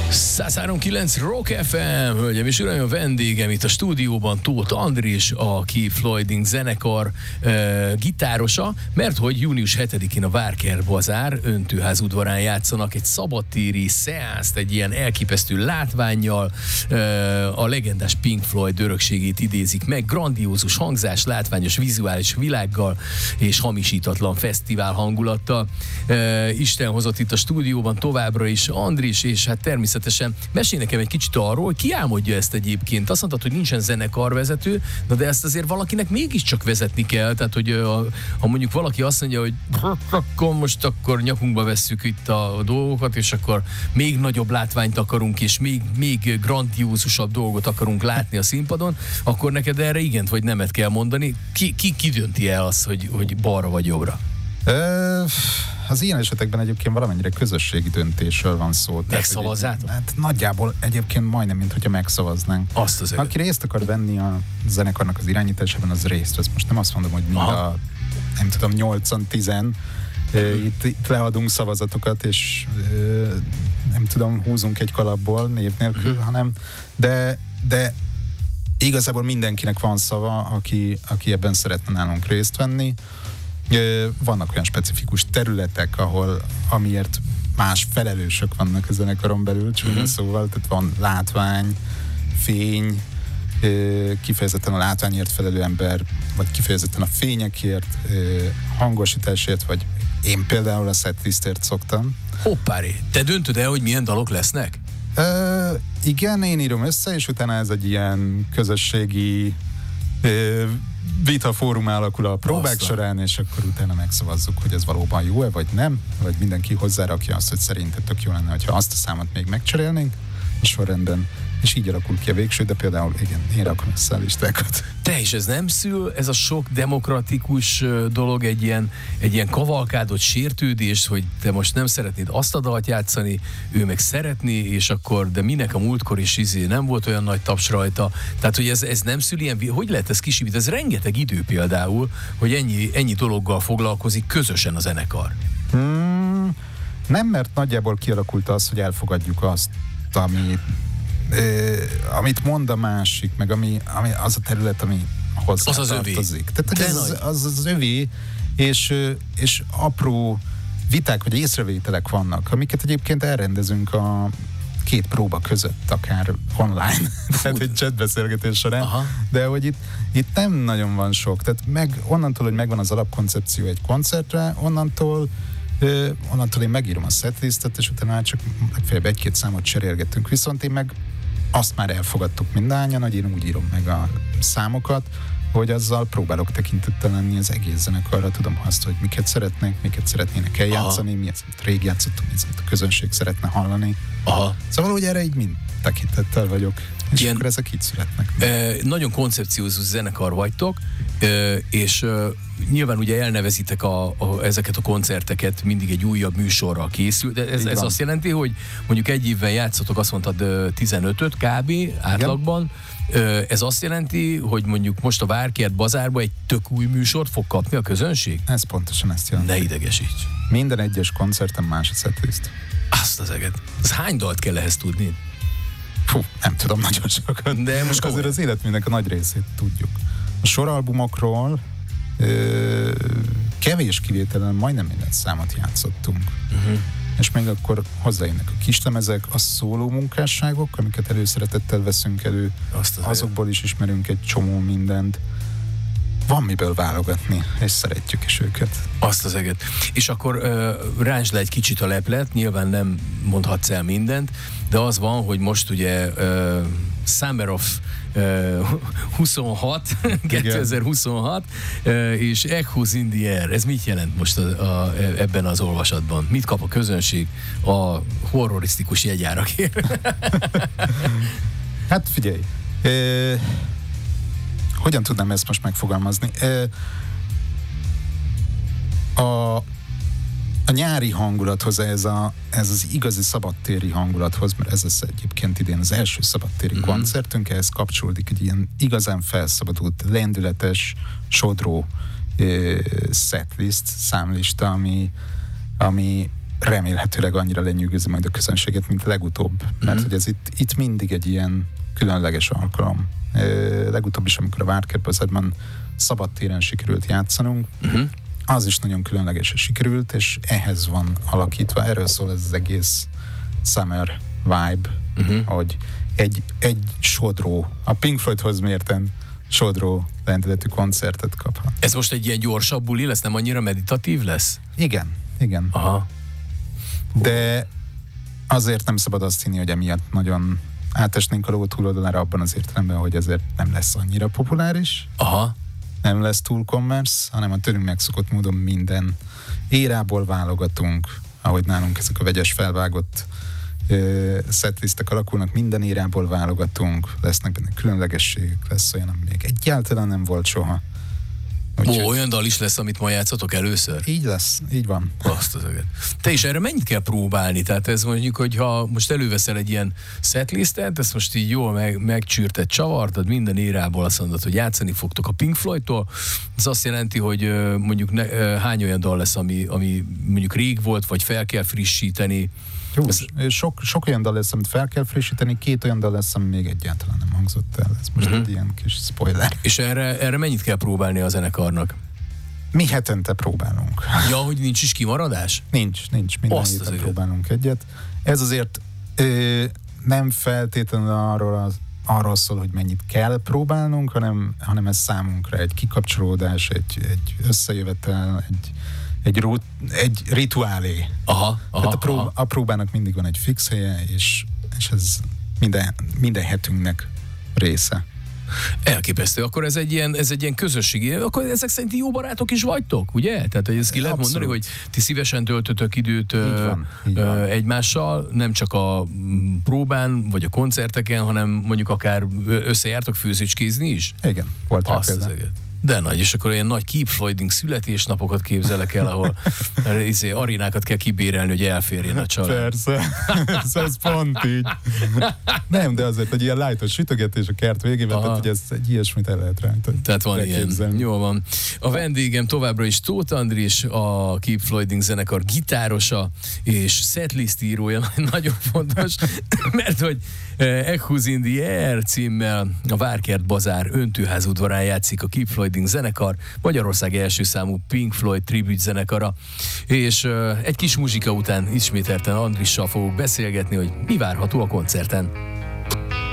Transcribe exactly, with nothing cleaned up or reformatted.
száz három kilenc Rock ef em, hölgyem és uraim, a vendégem itt a stúdióban Tóth Andris, aki Floyding zenekar uh, gitárosa, mert hogy június hetedikén a Várker Bazár öntőház udvarán játszanak egy szabadtéri szeánszt, egy ilyen elképesztő látvánnyal, uh, a legendás Pink Floyd örökségét idézik meg, grandiózus hangzás, látványos vizuális világgal és hamisítatlan fesztivál hangulattal. Uh, Isten hozott itt a stúdióban továbbra is Andris, és hát természetesen mesélj nekem egy kicsit arról, hogy ki álmodja ezt egyébként. Azt mondtad, hogy nincsen zenekarvezető, na de ezt azért valakinek mégiscsak vezetni kell, tehát hogy a, ha mondjuk valaki azt mondja, hogy akkor most akkor nyakunkba vesszük itt a dolgokat, és akkor még nagyobb látványt akarunk, és még, még grandiózusabb dolgot akarunk látni a színpadon, akkor neked erre igent vagy nemet kell mondani. Ki, ki, ki dönti el azt, hogy, hogy balra vagy jobbra? Ö, az ilyen esetekben egyébként valamennyire közösségi döntésről van szó. Megszavazzátok? Hát nagyjából egyébként majdnem, mint hogyha megszavaznánk. Azt az Aki részt akar venni a zenekarnak az irányításában, az részt vesz. Most nem azt mondom, hogy mind Aha. a, nem tudom, nyolcan, tizen itt, itt leadunk szavazatokat, és nem tudom, húzunk egy kalapból név nélkül, uh-huh. hanem de, de igazából mindenkinek van szava, aki, aki ebben szeretne nálunk részt venni. Vannak olyan specifikus területek, ahol amiért más felelősök vannak a zenekaron belül, csúnya mm-hmm. szóval, tehát van látvány, fény, kifejezetten a látványért felelő ember, vagy kifejezetten a fényekért, hangosításért, vagy én például a setlistért szoktam. Hoppári, te döntöd el, hogy milyen dalok lesznek? Ö, igen, én írom össze, és utána ez egy ilyen közösségi vita fórum alakul a próbák Aztán. során, és akkor utána megszavazzuk, hogy ez valóban jó-e, vagy nem, vagy mindenki hozzárakja azt, hogy szerinted tök jó lenne, hogyha azt a számot még megcserélnénk a sorrendben, és így alakul ki a végső, de például igen, én rakom össze a listákat. Te is, ez nem szül, ez a sok demokratikus dolog, egy ilyen, egy ilyen kavalkádott sértődés, hogy te most nem szeretnéd azt a dalt játszani, ő meg szeretni, és akkor, de minek a múltkor is izé, nem volt olyan nagy taps rajta. Tehát, hogy ez, ez nem szül ilyen, hogy lehet ez kisibít? Ez rengeteg idő például, hogy ennyi, ennyi dologgal foglalkozik közösen a zenekar. Hmm, nem, mert nagyjából kialakult az, hogy elfogadjuk azt, ami Uh, amit mond a másik, meg ami, ami az a terület, ami hozzá az az tartozik. Tehát az az, az az övé, és, és apró viták, vagy észrevételek vannak, amiket egyébként elrendezünk a két próba között, akár online, tehát egy chatbeszélgetés során, Aha. de hogy itt, itt nem nagyon van sok. Tehát meg, onnantól, hogy megvan az alapkoncepció egy koncertre, onnantól Uh, onnantól én megírom a setlistet, és utána csak legfeljebb egy-két számot cserélgetünk. Viszont én meg azt már elfogadtuk mindannyian, hogy én úgy írom meg a számokat, hogy azzal próbálok tekintettel lenni az egész zenekarra. Tudom azt, hogy miket szeretnék, miket szeretnének eljátszani, Aha. mi az, amit rég játszottunk, mi az, amit a közönség szeretne hallani. Aha. Szóval, hogy erre így mind tekintettel vagyok. És ilyen, akkor ezek így születnek. E, nagyon koncepciózus zenekar vagytok, e, és e, nyilván ugye elnevezitek a, a, ezeket a koncerteket, mindig egy újabb műsorral készül, de ez, ez azt jelenti, hogy mondjuk egy évvel játszotok, azt mondtad tizenötöt kb. Átlagban. Igen. Ez azt jelenti, hogy mondjuk most a Várkert Bazárba egy tök új műsort fog kapni a közönség? Ez pontosan ezt jelenti. Ne idegesíts. Minden egyes koncerten más a setlist. Azt az eget. Ez hány dalt kell ehhez tudni? Fú, nem tudom, nagyon sokat. De most azért az életműnek a nagy részét tudjuk. A soralbumokról ö, kevés kivételen majdnem minden számot játszottunk. Uh-huh. És még akkor hozzájönnek a kislemezek, a szóló munkásságok, amiket előszeretettel veszünk elő, az azokból is ismerünk egy csomó mindent. Van miből válogatni, és szeretjük is őket. Azt az eget. És akkor uh, ráncsd le egy kicsit a leplet, nyilván nem mondhatsz el mindent, de az van, hogy most ugye uh, Summer of uh, huszonhat, kétezer-huszonhat, uh, és Echoes in the Air. Ez mit jelent most a, a, ebben az olvasatban? Mit kap a közönség a horrorisztikus jegyárakért? Hát figyelj, uh, hogyan tudnám ezt most megfogalmazni? A, a nyári hangulathoz, ez, a, ez az igazi szabadtéri hangulathoz, mert ez lesz egyébként idén az első szabadtéri mm-hmm. koncertünk, ehhez kapcsolódik egy ilyen igazán felszabadult, lendületes, sodró setlist, számlista, ami, ami remélhetőleg annyira lenyűgözi majd a közönséget, mint a legutóbb. Mert mm. hogy ez itt, itt mindig egy ilyen különleges alkalom. E, legutóbb is, amikor a Várkert szabadtéren sikerült játszanunk, mm-hmm. az is nagyon különlegesen sikerült, és ehhez van alakítva, erről szól ez az egész summer vibe, uh-huh. hogy egy, egy sodró, a Pink Floydhoz mérten sodró lendületű koncertet kaphat. Ez most egy ilyen gyorsabb buli lesz, nem annyira meditatív lesz? Igen, igen. Aha. De azért nem szabad azt hinni, hogy emiatt nagyon átesnénk a ló túloldalára abban az értelemben, hogy ezért nem lesz annyira populáris. Aha. Nem lesz túl commerce, hanem a tőlünk megszokott módon minden érából válogatunk, ahogy nálunk ezek a vegyes felvágott uh, setlistek alakulnak, minden érából válogatunk, lesznek benne különlegességek, lesz olyan, ami még egyáltalán nem volt soha. Úgyhogy... Ó, olyan dal is lesz, amit ma játszotok először? Így lesz, így van. Azt az öget. Te is erre mennyit kell próbálni? Tehát ez mondjuk, hogy ha most előveszel egy ilyen setlistet, ezt most így jól meg, megcsűrted, csavartad, minden érából azt mondod, hogy játszani fogtok a Pink Floydtól, ez azt jelenti, hogy mondjuk ne, hány olyan dal lesz, ami, ami mondjuk rég volt, vagy fel kell frissíteni. Jó, ez... sok, sok olyan dal lesz, amit fel kell frissíteni, két olyan dal lesz, ami még egyáltalán nem hangzott el. Ez most uh-huh. egy ilyen kis spoiler. És erre, erre mennyit kell próbálni a zenekarnak? Mi hetente próbálunk. Ja, hogy nincs is kimaradás? Nincs, nincs. Minden Azt héten azért. próbálunk egyet. Ez azért ö, nem feltétlenül arról, az, arról szól, hogy mennyit kell próbálnunk, hanem, hanem ez számunkra egy kikapcsolódás, egy, egy összejövetel, egy Egy, rút, egy rituálé. Aha, aha, a, prób- aha. a próbának mindig van egy fix helye, és, és ez minden, minden hetünknek része. Elképesztő. Akkor ez egy ilyen, ez egy ilyen közösségi. Akkor ezek szerint jó barátok is vagytok, ugye? Tehát, hogy ezt ki lehet mondani, hogy ti szívesen töltötök időt így van, így van. egymással, nem csak a próbán, vagy a koncerteken, hanem mondjuk akár összejártok főzőcskézni is? Igen, volt rá például. De nagy, és akkor ilyen nagy Keep Floyding születésnapokat képzelek el, ahol izé, arénákat kell kibérelni, hogy elférjen a család. Persze, ez pont így. Nem, de azért egy ilyen lightos sütögetés a kert végében, tehát hogy ez egy ilyesmit el lehet rá. Tehát van ilyen. Jó van. A vendégem továbbra is Tóth Andris, a Keep Floyding zenekar gitárosa és setlist írója, nagyon fontos, mert hogy Echoes in the Air címmel a Várkert Bazár öntőház udvarán játszik a Keep Floyding zenekar, Magyarország első számú Pink Floyd tribute zenekara, és uh, egy kis muzsika után ismételten Andrissal fogok beszélgetni, hogy mi várható a koncerten.